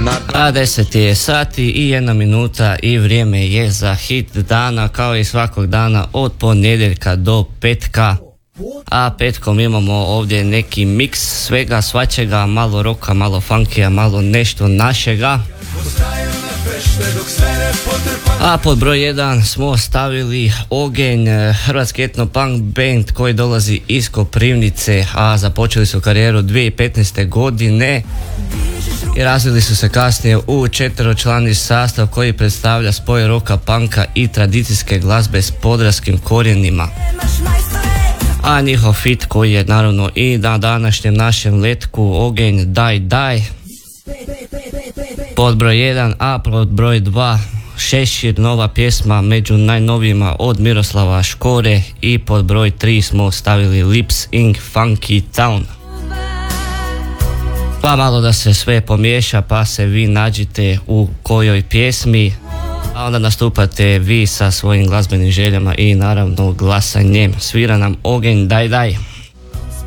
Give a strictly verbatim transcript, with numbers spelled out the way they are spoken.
A deset je sati i jedna minuta i vrijeme je za hit dana, kao i svakog dana od ponedjeljka do petka. A petkom imamo ovdje neki miks svega svačega, malo roka, malo funkija, malo nešto našega. A pod broj jedan smo stavili Ogenj, hrvatski etno-punk band koji dolazi iz Koprivnice, a započeli su karijeru dvije tisuće petnaeste. godine i razvili su se kasnije u četveročlani sastav koji predstavlja spoj roka, punka i tradicijske glazbe s podravskim korijenima. A njihov fit koji je naravno i na današnjem našem letku Ogenj Daj Daj pod broj jedan, a pod broj dva Šešir, nova pjesma među najnovijima od Miroslava Škore, i pod broj tri smo stavili Lips in Funky Town. Pa malo da se sve pomiješa, pa se vi nađite u kojoj pjesmi, a onda nastupate vi sa svojim glazbenim željama i naravno glasanjem. Svira nam Ogenj Daj Daj.